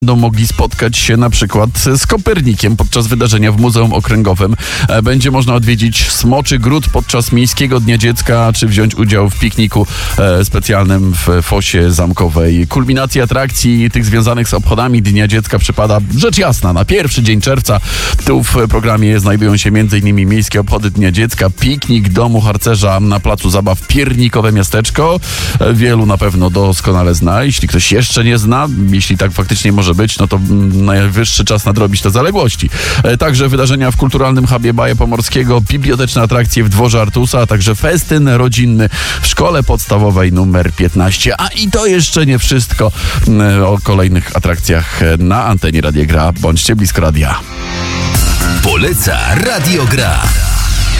będą mogli spotkać się na przykład z Kopernikiem podczas wydarzenia w Muzeum Okręgowym. Będzie można odwiedzić Smoczy Gród podczas Miejskiego Dnia Dziecka, czy wziąć udział w pikniku specjalnym w Fosie Zamkowej. Kulminacja atrakcji tych związanych z obchodami Dnia Dziecka przypada, rzecz jasna, na pierwszy dzień czerwca. Tu w programie znajdują się m.in. Miejskie Obchody Dnia Dziecka, piknik Domu Harcerza na placu zabaw Piernikowe Miasteczko. Wielu na pewno doskonale zna. Jeśli ktoś jeszcze nie zna, jeśli tak faktycznie może być, no to najwyższy czas nadrobić te zaległości. Także wydarzenia w kulturalnym hubie Baja Pomorskiego, biblioteczne atrakcje w Dworze Artusa, a także festyn rodzinny w Szkole Podstawowej numer 15. A i to jeszcze nie wszystko. O kolejnych atrakcjach na antenie Radia Gra. Bądźcie blisko radia. Poleca Radio Gra.